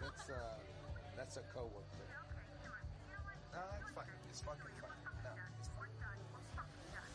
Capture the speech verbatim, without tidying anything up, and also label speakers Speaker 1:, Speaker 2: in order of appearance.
Speaker 1: That's uh, that's a coworker.
Speaker 2: No, that's fine. It's fucking fine.